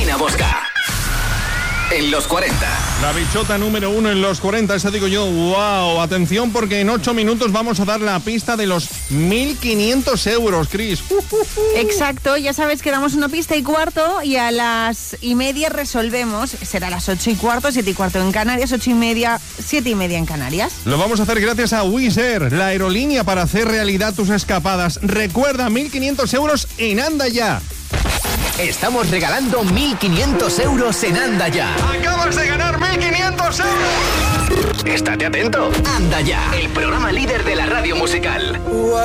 Marina Bosca. En los 40. La bichota número 1 en los 40, esa digo yo. ¡Wow! Atención, porque en 8 minutos vamos a dar la pista de los 1.500 euros, Cris. Exacto, ya sabes que damos una pista y cuarto y a las y media resolvemos. Será a las 8 y cuarto, 7 y cuarto en Canarias, 8 y media, 7 y media en Canarias. Lo vamos a hacer gracias a Wizz Air, la aerolínea para hacer realidad tus escapadas. Recuerda, 1.500 euros en Anda Ya. Estamos regalando 1.500 euros en Anda Ya. ¡Acabas de ganar 1.500 euros! Estate atento. Anda Ya, el programa líder de la radio musical.